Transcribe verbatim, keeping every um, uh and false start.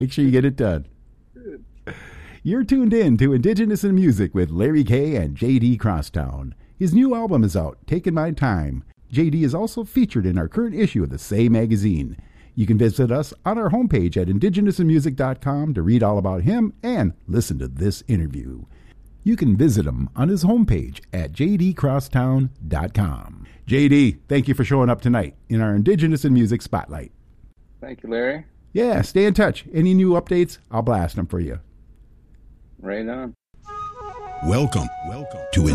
Make sure you get it done. You're tuned in to Indigenous in Music with Larry Kay and J D Crosstown. His new album is out, Taking My Time. J D is also featured in our current issue of the same magazine. You can visit us on our homepage at indigenous in music dot com to read all about him and listen to this interview. You can visit him on his homepage at j d crosstown dot com. J D, thank you for showing up tonight in our Indigenous in Music Spotlight. Thank you, Larry. Yeah, stay in touch. Any new updates, I'll blast them for you. Right on. Welcome, welcome to